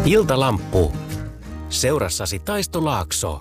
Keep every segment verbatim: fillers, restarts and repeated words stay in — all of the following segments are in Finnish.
Iltalamppu. Seurassasi Taisto Laakso.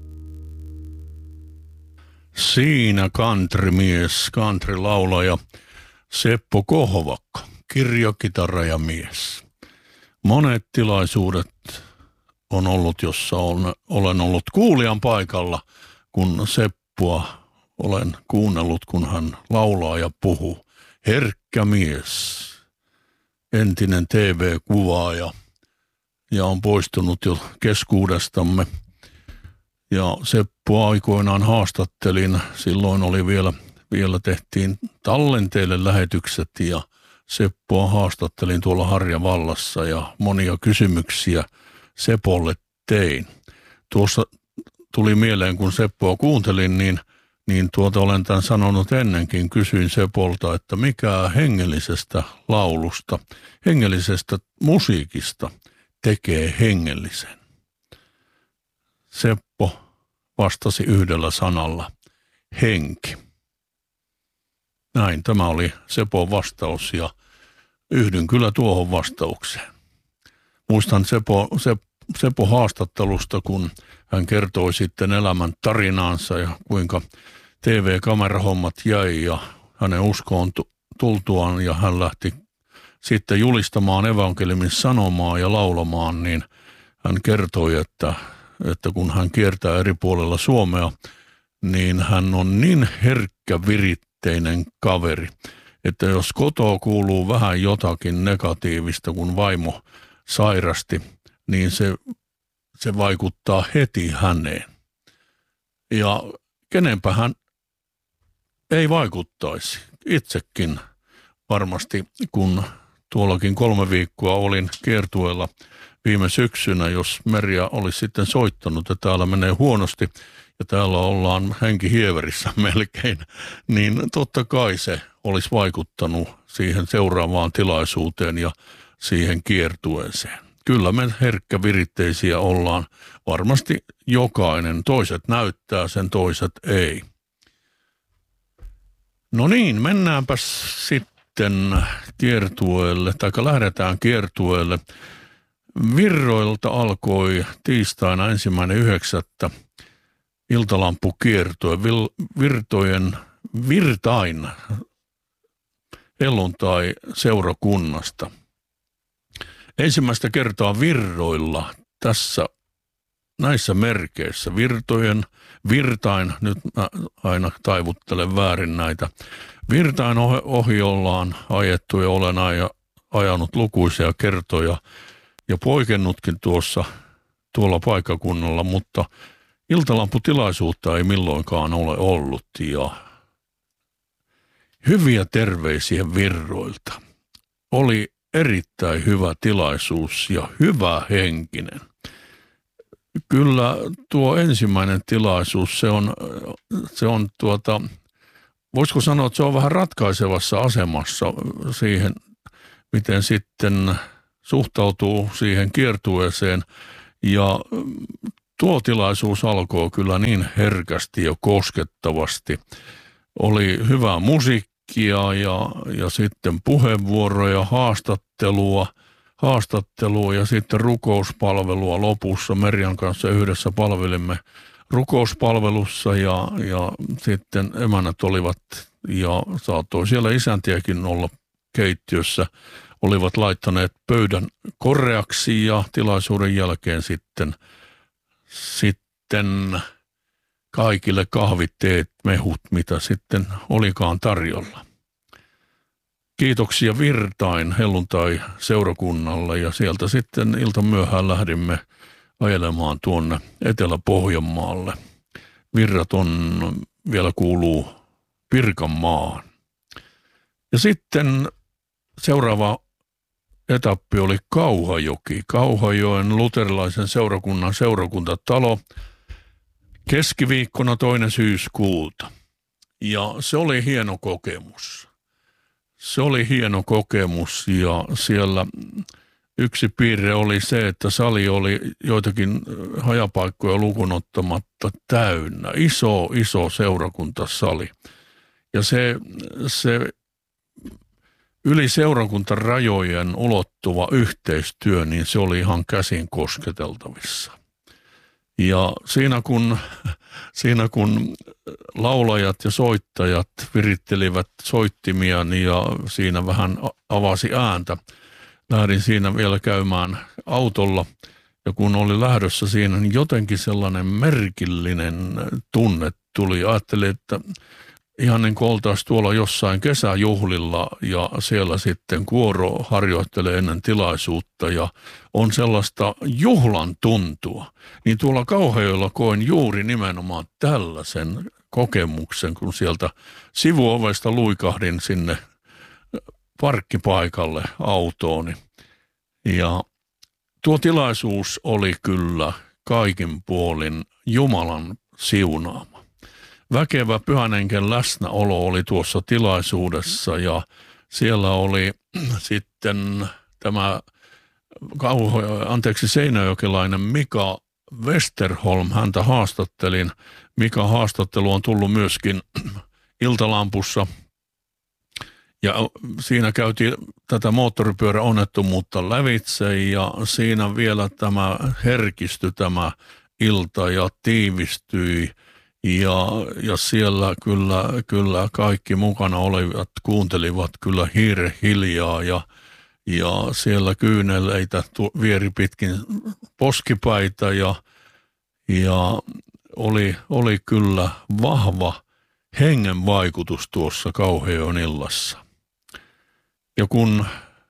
Siinä countrymies, countrylaulaja Seppo Kohvakka, kirjo, kitara ja mies. Monet tilaisuudet on ollut, jossa on, olen ollut kuulijan paikalla, kun Seppoa olen kuunnellut, kun hän laulaa ja puhuu. Herkkä mies, entinen T V-kuvaaja ja on poistunut jo keskuudestamme. Ja Seppoa aikoinaan haastattelin, silloin oli vielä, vielä tehtiin tallenteille lähetykset ja Seppoa haastattelin tuolla Harjavallassa ja monia kysymyksiä Sepolle tein. Tuossa tuli mieleen, kun Seppoa kuuntelin, niin, niin tuota olen tämän sanonut ennenkin. Kysyin Sepolta, että mikä hengellisestä laulusta, hengellisestä musiikista tekee hengellisen. Seppo vastasi yhdellä sanalla, henki. Näin, tämä oli Sepon vastaus ja yhdyn kyllä tuohon vastaukseen. Muistan Sepo, Sep, Sepo haastattelusta, kun hän kertoi sitten elämän tarinaansa ja kuinka T V-kamerahommat jäi ja hänen uskoon tultuaan ja hän lähti sitten julistamaan evankeliumin sanomaa ja laulamaan, niin hän kertoi, että, että kun hän kiertää eri puolella Suomea, niin hän on niin herkkä viritteinen kaveri, että jos kotoa kuuluu vähän jotakin negatiivista, kun vaimo sairasti, niin se, se vaikuttaa heti häneen. Ja kenenpä hän ei vaikuttaisi. Itsekin varmasti, kun tuollakin kolme viikkoa olin kiertueella viime syksynä, jos Merja olisi sitten soittanut, että täällä menee huonosti ja täällä ollaan henkihieverissä melkein, niin totta kai se olisi vaikuttanut siihen seuraavaan tilaisuuteen ja siihen kiertueeseen. Kyllä me herkkäviritteisiä ollaan varmasti jokainen. Toiset näyttää sen, toiset ei. No niin, mennäänpäs sitten kiertueelle, tai lähdetään kiertueelle. Virroilta alkoi tiistaina ensimmäinen yhdeksättä iltalamppukiertue Virtojen Virtain helluntai-seurakunnasta. Ensimmäistä kertaa Virroilla tässä näissä merkeissä, Virtojen, Virtain, nyt mä aina taivuttelen väärin näitä, Virtain ohi ollaan ajettu ja olen ajanut lukuisia kertoja ja poikennutkin tuossa tuolla paikkakunnalla, mutta iltalamputilaisuutta ei milloinkaan ole ollut ja hyviä terveisiä Virroilta. Oli erittäin hyvä tilaisuus ja hyvä henkinen. Kyllä tuo ensimmäinen tilaisuus, se on, se on tuota, voisiko sanoa, että se on vähän ratkaisevassa asemassa siihen, miten sitten suhtautuu siihen kiertueeseen. Ja tuo tilaisuus alkoi kyllä niin herkästi ja koskettavasti. Oli hyvää musiikkia ja, ja sitten puheenvuoroja, haastattelua, haastattelua ja sitten rukouspalvelua lopussa. Merjan kanssa yhdessä palvelimme rukouspalvelussa ja, ja sitten emännät olivat ja saattoi siellä isäntiäkin olla keittiössä. Olivat laittaneet pöydän koreaksi ja tilaisuuden jälkeen sitten, sitten kaikille kahvit, teet, mehut, mitä sitten olikaan tarjolla. Kiitoksia Virtain helluntai-seurakunnalle ja sieltä sitten iltamyöhään lähdimme ajelemaan tuonne Etelä-Pohjanmaalle. Virrat on, vielä kuuluu Pirkanmaahan. Ja sitten seuraava etappi oli Kauhajoki, Kauhajoen luterilaisen seurakunnan seurakuntatalo keskiviikkona toinen syyskuuta. Ja se oli hieno kokemus. Se oli hieno kokemus ja siellä yksi piirre oli se, että sali oli joitakin hajapaikkoja lukunottamatta täynnä. Iso, iso seurakuntasali. Ja se, se yli seurakuntarajojen ulottuva yhteistyö, niin se oli ihan käsin kosketeltavissa. Ja siinä kun, siinä kun laulajat ja soittajat virittelivät soittimiani ja siinä vähän avasi ääntä, lähdin siinä vielä käymään autolla. Ja kun oli lähdössä siinä, niin jotenkin sellainen merkillinen tunne tuli. Ajattelin, että ihan niin kuin oltaisiin tuolla jossain kesäjuhlilla ja siellä sitten kuoro harjoittelee ennen tilaisuutta ja on sellaista juhlan tuntua. Niin tuolla Kauhajoella koin juuri nimenomaan tällaisen kokemuksen, kun sieltä sivuovesta luikahdin sinne parkkipaikalle autooni. Ja tuo tilaisuus oli kyllä kaikin puolin Jumalan siunaama. Väkevä Pyhän Hengen läsnäolo oli tuossa tilaisuudessa ja siellä oli sitten tämä anteeksi seinäjokelainen Mika Westerholm. Häntä haastattelin. Mika haastattelu on tullut myöskin Iltalampussa. Ja siinä käytiin tätä moottoripyöräonnettomuutta lävitse ja siinä vielä tämä herkistyi tämä ilta ja tiivistyi. Ja, ja siellä kyllä, kyllä kaikki mukana olivat, kuuntelivat kyllä hiire hiljaa ja, ja siellä kyyneleitä vieri pitkin poskipäitä ja, ja oli, oli kyllä vahva hengen vaikutus tuossa Kauhajoen illassa. Ja kun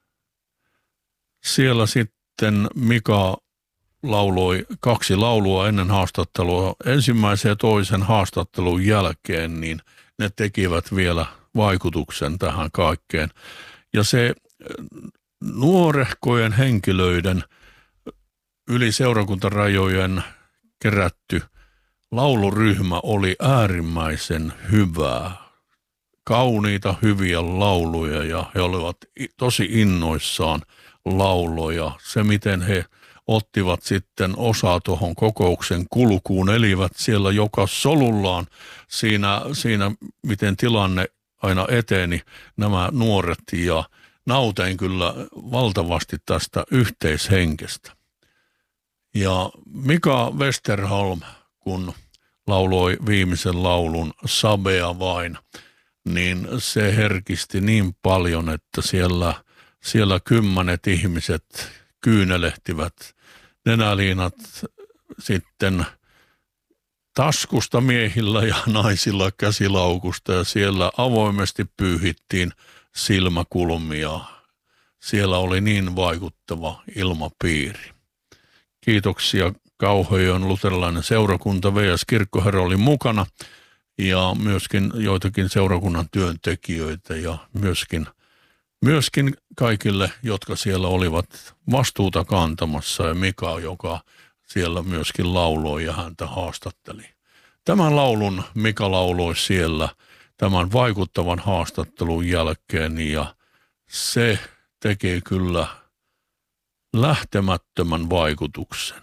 siellä sitten Mika lauloi kaksi laulua ennen haastattelua, ensimmäisen ja toisen haastattelun jälkeen, niin ne tekivät vielä vaikutuksen tähän kaikkeen. Ja se nuorehkojen henkilöiden yli seurakuntarajojen kerätty lauluryhmä oli äärimmäisen hyvää. Kauniita, hyviä lauluja ja he olivat tosi innoissaan lauloja. Se, miten he ottivat sitten osaa tuohon kokouksen kulkuun, elivät siellä joka solullaan siinä, siinä miten tilanne aina eteni nämä nuoret ja nautein kyllä valtavasti tästä yhteishenkestä. Ja Mika Westerholm, kun lauloi viimeisen laulun Sabea vain, niin se herkisti niin paljon, että siellä, siellä kymmenet ihmiset kyynelehtivät, nenäliinat sitten taskusta miehillä ja naisilla käsilaukusta ja siellä avoimesti pyyhittiin silmäkulmia. Siellä oli niin vaikuttava ilmapiiri. Kiitoksia Kauhajoen luterilainen seurakunta, V S-kirkkoherra oli mukana ja myöskin joitakin seurakunnan työntekijöitä ja myöskin Myöskin kaikille, jotka siellä olivat vastuuta kantamassa ja Mika, joka siellä myöskin lauloi ja häntä haastatteli. Tämän laulun Mika lauloi siellä tämän vaikuttavan haastattelun jälkeen ja se teki kyllä lähtemättömän vaikutuksen.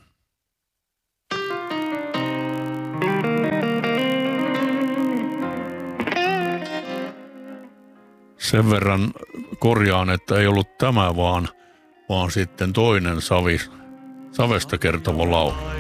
Sen verran korjaan, että ei ollut tämä vaan, vaan sitten toinen savi, savesta kertova laulu.